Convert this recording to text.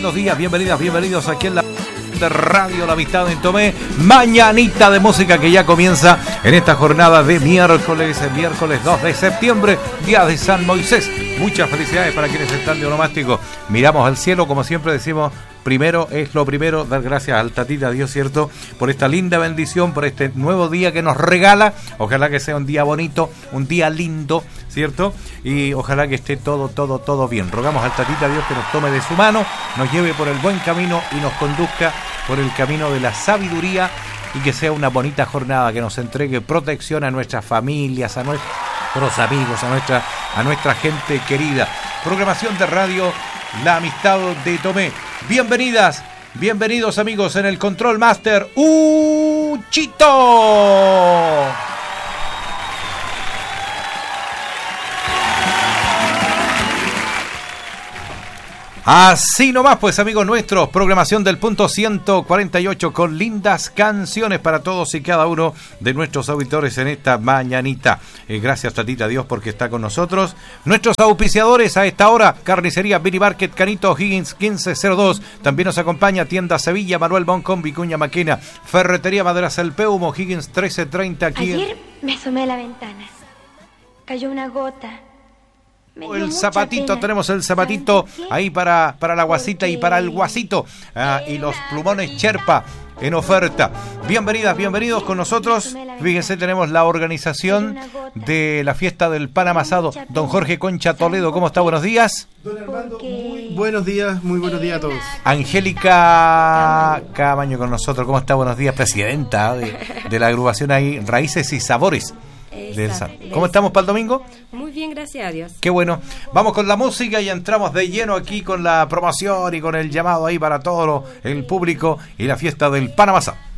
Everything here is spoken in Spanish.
buenos días, bienvenidos aquí en la de Radio La Amistad en Tomé. Mañanita de música que ya comienza en esta jornada de miércoles 2 de septiembre, día de San Moisés. Muchas felicidades para quienes están de onomástico. Miramos al cielo, como siempre decimos, primero es lo primero, dar gracias al Tatita Dios, ¿cierto? Por esta linda bendición, por este nuevo día que nos regala. Ojalá que sea un día bonito, un día lindo, ¿cierto? Y ojalá que esté todo bien. Rogamos al Tatita Dios que nos tome de su mano, nos lleve por el buen camino y nos conduzca por el camino de la sabiduría, y que sea una bonita jornada, que nos entregue protección a nuestras familias, a nuestros amigos, a nuestra gente querida. Programación de Radio La Amistad de Tomé. Bienvenidos amigos en el Control Master, Chito. Así nomás, pues amigos nuestros, programación del punto 148 con lindas canciones para todos y cada uno de nuestros auditores en esta mañanita. Gracias Tatita Dios porque está con nosotros. Nuestros auspiciadores a esta hora: Carnicería Mini Market Canito Higgins 1502. También nos acompaña Tienda Sevilla, Manuel Boncón, Vicuña Maquena. Ferretería Maderas El Peumo, Higgins 1330 aquí. Ayer me asomé a la ventana. Cayó una gota. El zapatito, tenemos el zapatito ahí para la guasita y para el guasito, y los plumones Cherpa en oferta. Bienvenidos con nosotros. Fíjense, tenemos la organización de la fiesta del pan amasado. Don Jorge Concha Toledo, ¿cómo está? Buenos días. Don Armando, muy buenos días a todos. Angélica Cabaño con nosotros, ¿cómo está? Buenos días, presidenta de la agrupación ahí, Raíces y Sabores. ¿Cómo estamos para el domingo? Muy bien, gracias a Dios. Qué bueno. Vamos con la música y entramos de lleno aquí con la promoción y con el llamado ahí para todo el público y la fiesta del pan amasado.